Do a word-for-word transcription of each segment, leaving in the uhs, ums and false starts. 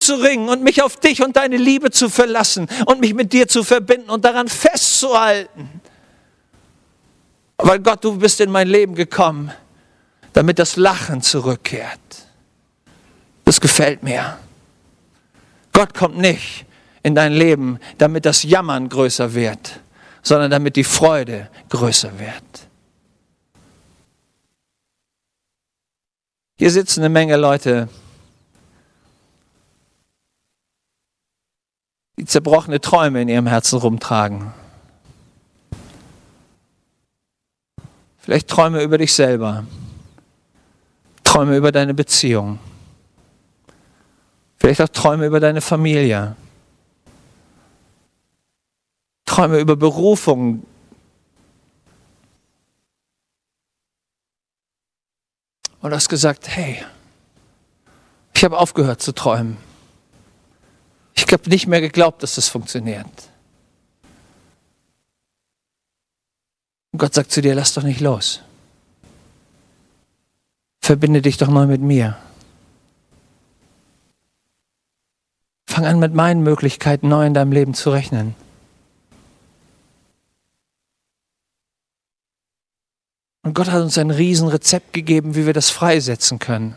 zu ringen und mich auf dich und deine Liebe zu verlassen und mich mit dir zu verbinden und daran festzuhalten. Weil Gott, du bist in mein Leben gekommen, damit das Lachen zurückkehrt. Das gefällt mir. Gott kommt nicht in dein Leben, damit das Jammern größer wird, sondern damit die Freude größer wird. Hier sitzen eine Menge Leute, die zerbrochene Träume in ihrem Herzen rumtragen. Vielleicht Träume über dich selber, Träume über deine Beziehung, vielleicht auch Träume über deine Familie, Träume über Berufung. Und du hast gesagt, hey, ich habe aufgehört zu träumen. Ich habe nicht mehr geglaubt, dass das funktioniert. Und Gott sagt zu dir, lass doch nicht los. Verbinde dich doch neu mit mir. Fang an, mit meinen Möglichkeiten neu in deinem Leben zu rechnen. Und Gott hat uns ein Riesenrezept gegeben, wie wir das freisetzen können.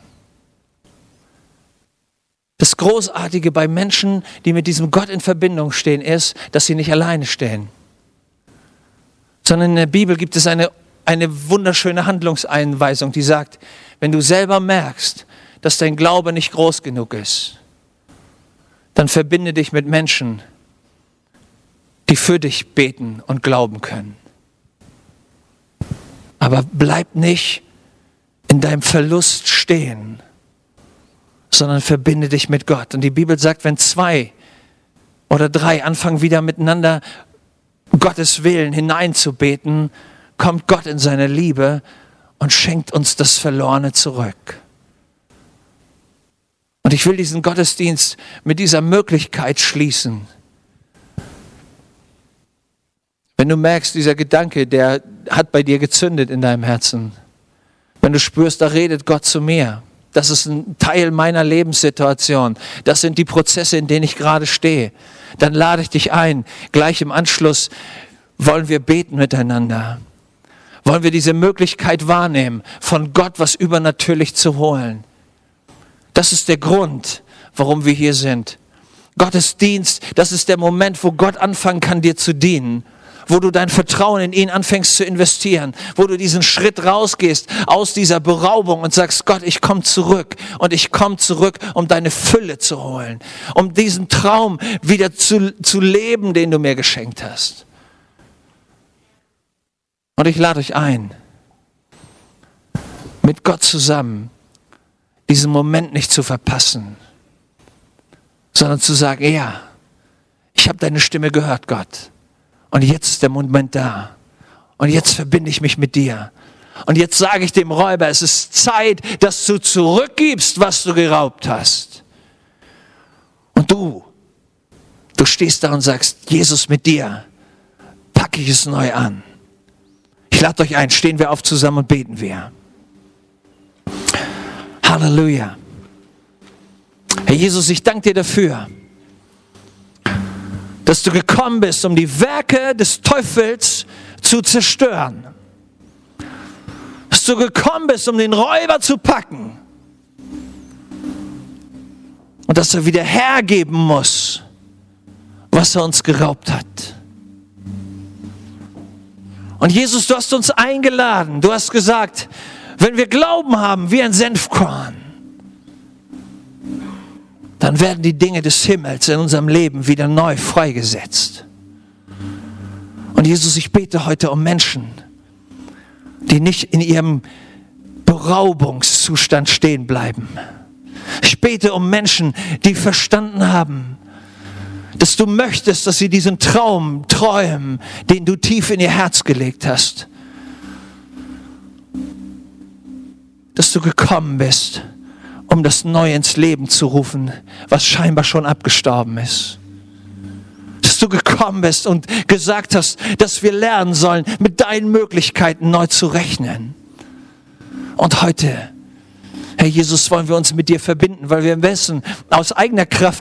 Das Großartige bei Menschen, die mit diesem Gott in Verbindung stehen, ist, dass sie nicht alleine stehen. Sondern in der Bibel gibt es eine, eine wunderschöne Handlungseinweisung, die sagt, wenn du selber merkst, dass dein Glaube nicht groß genug ist, dann verbinde dich mit Menschen, die für dich beten und glauben können. Aber bleib nicht in deinem Verlust stehen, sondern verbinde dich mit Gott. Und die Bibel sagt, wenn zwei oder drei anfangen wieder miteinander Gottes Willen hineinzubeten, kommt Gott in seine Liebe und schenkt uns das Verlorene zurück. Und ich will diesen Gottesdienst mit dieser Möglichkeit schließen. Wenn du merkst, dieser Gedanke, der hat bei dir gezündet in deinem Herzen. Wenn du spürst, da redet Gott zu mir. Das ist ein Teil meiner Lebenssituation. Das sind die Prozesse, in denen ich gerade stehe. Dann lade ich dich ein. Gleich im Anschluss wollen wir beten miteinander. Wollen wir diese Möglichkeit wahrnehmen, von Gott was übernatürlich zu holen. Das ist der Grund, warum wir hier sind. Gottesdienst, das ist der Moment, wo Gott anfangen kann, dir zu dienen. Wo du dein Vertrauen in ihn anfängst zu investieren, wo du diesen Schritt rausgehst aus dieser Beraubung und sagst, Gott, ich komme zurück und ich komme zurück, um deine Fülle zu holen, um diesen Traum wieder zu, zu leben, den du mir geschenkt hast. Und ich lade euch ein, mit Gott zusammen diesen Moment nicht zu verpassen, sondern zu sagen, ja, ich habe deine Stimme gehört, Gott. Und jetzt ist der Moment da. Und jetzt verbinde ich mich mit dir. Und jetzt sage ich dem Räuber, es ist Zeit, dass du zurückgibst, was du geraubt hast. Und du, du stehst da und sagst, Jesus, mit dir packe ich es neu an. Ich lade euch ein, stehen wir auf zusammen und beten wir. Halleluja. Herr Jesus, ich danke dir dafür, dass du gekommen bist, um die Werke des Teufels zu zerstören. Dass du gekommen bist, um den Räuber zu packen. Und dass er wieder hergeben muss, was er uns geraubt hat. Und Jesus, du hast uns eingeladen. Du hast gesagt, wenn wir Glauben haben wie ein Senfkorn, dann werden die Dinge des Himmels in unserem Leben wieder neu freigesetzt. Und Jesus, ich bete heute um Menschen, die nicht in ihrem Beraubungszustand stehen bleiben. Ich bete um Menschen, die verstanden haben, dass du möchtest, dass sie diesen Traum träumen, den du tief in ihr Herz gelegt hast. Dass du gekommen bist, um das neu ins Leben zu rufen, was scheinbar schon abgestorben ist. Dass du gekommen bist und gesagt hast, dass wir lernen sollen, mit deinen Möglichkeiten neu zu rechnen. Und heute, Herr Jesus, wollen wir uns mit dir verbinden, weil wir wissen, aus eigener Kraft